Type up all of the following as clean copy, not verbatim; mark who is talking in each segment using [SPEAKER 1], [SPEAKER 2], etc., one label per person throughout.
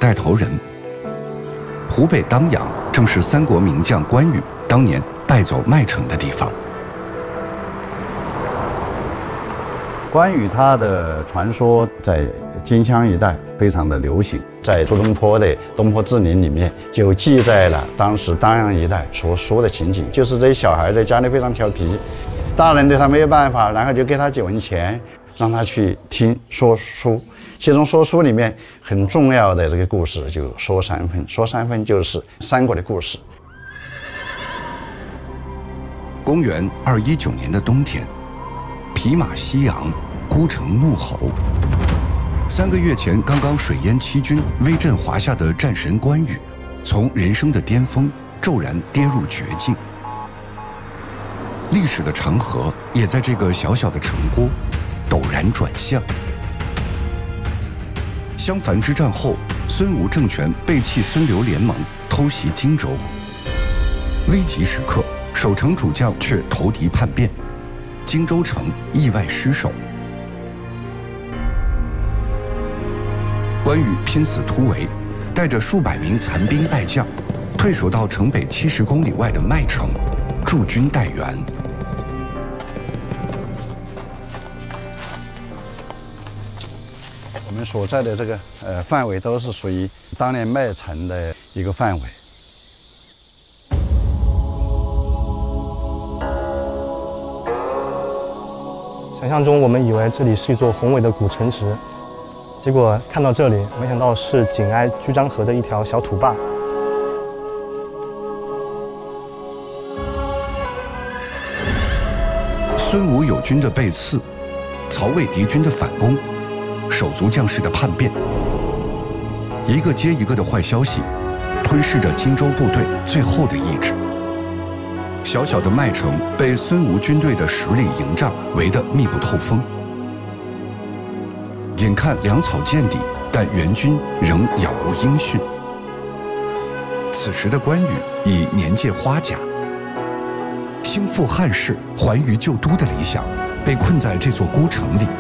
[SPEAKER 1] 带头人。湖北当阳正是三国名将关羽当年败走麦城的地方。
[SPEAKER 2] 关羽他的传说在荆襄一带非常的流行，在苏东坡的《东坡志林》里面就记载了当时当阳一带所说的情景，就是这些小孩在家里非常调皮，大人对他没有办法，然后就给他几文钱，让他去听说书。其中说书里面很重要的这个故事就说三分，说三分就是三国的故事。
[SPEAKER 1] 公元219年的冬天，匹马西阳，孤城怒吼。3个月前刚刚水淹七军、威震华夏的战神关羽，从人生的巅峰骤然跌入绝境。历史的长河也在这个小小的城郭陡然转向。襄樊之战后，孙吴政权背弃孙刘联盟，偷袭荆州。危急时刻，守城主将却投敌叛变，荆州城意外失守。关羽拼死突围，带着数百名残兵败将，退守到城北70公里外的麦城，驻军待援。
[SPEAKER 2] 我们所在的这个范围都是属于当年麦城的一个范围。
[SPEAKER 3] 想象中我们以为这里是一座宏伟的古城池，结果看到这里，没想到是紧挨居漳河的一条小土坝。
[SPEAKER 1] 孙吴友军的背刺，曹魏敌军的反攻，手足将士的叛变，一个接一个的坏消息，吞噬着荆州部队最后的意志。小小的麦城被孙吴军队的10里营帐围得密不透风，眼看粮草见底，但援军仍杳无音讯。此时的关羽已年届花甲，兴复汉室、还于旧都的理想被困在这座孤城里。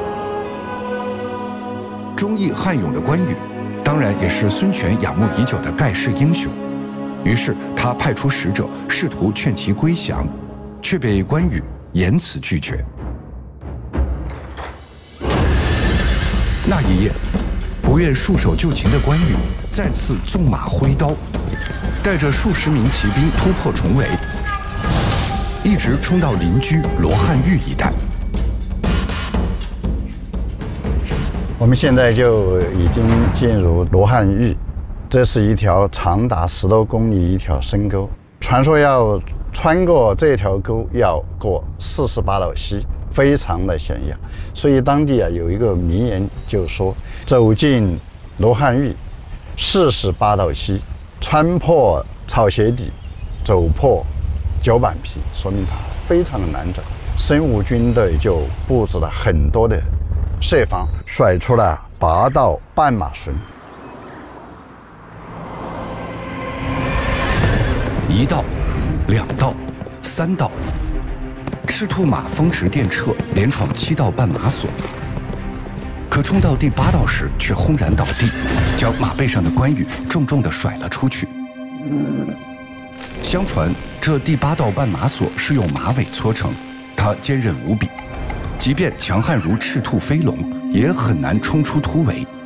[SPEAKER 1] 忠义悍勇的关羽，当然也是孙权仰慕已久的盖世英雄。于是他派出使者试图劝其归降，却被关羽严词拒绝。那一夜，不愿束手就擒的关羽再次纵马挥刀，带着数十名骑兵突破重围，一直冲到邻居罗汉峪一带。
[SPEAKER 2] 我们现在就已经进入罗汉峪，这是一条长达10多公里一条深沟，传说要穿过这条沟要过48道溪，非常的险要。所以当地有一个名言，就说走进罗汉峪，48道溪，穿破草鞋底，走破脚板皮，说明它非常的难走。孙吴军队就布置了很多的设防，甩出了8道绊马绳。
[SPEAKER 1] 1道、2道、3道，赤兔马风驰电掣，连闯7道绊马索。可冲到第8道时，却轰然倒地，将马背上的关羽重重地甩了出去。相传这第8道绊马索是用马尾搓成，它坚韧无比，即便强悍如赤兔飞龙，也很难冲出突围。